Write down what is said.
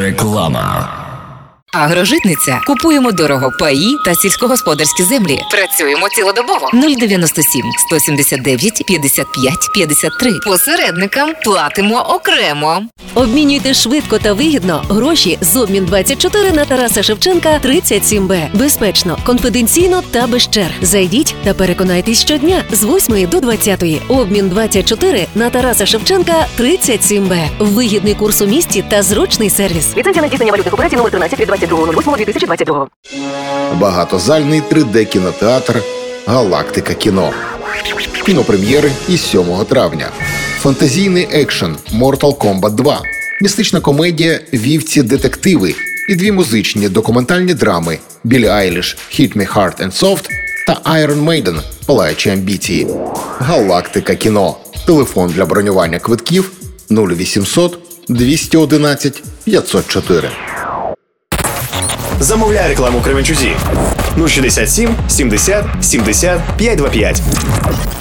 Реклама. Агрожитниця. Купуємо дорого паї та сільськогосподарські землі. Працюємо цілодобово. 097 179 55 53. Посередникам платимо окремо. Обмінюйте швидко та вигідно гроші з Обмін24 на Тараса Шевченка 37Б. Безпечно, конфіденційно та без черг. Зайдіть та переконайтесь щодня з 8 до 20. Обмін24 на Тараса Шевченка 37Б. Вигідний курс у місті та зручний сервіс. Ліцензія на здійснення валютних операцій номер 13 від 22.08.2022. Багатозальний 3D-кінотеатр «Галактика кіно». Кінопрем'єри із 7 травня. Фантазійний екшен «Mortal Kombat 2». Містична комедія «Вівці-детективи» і 2 музичні документальні драми «Біллі Айліш. Hit Me Hard and Soft» та «Iron Maiden. Палаючі амбіції». «Галактика кіно». Телефон для бронювання квитків 0800 211 504. Замовляй рекламу Кременчузі 067 70 70 525.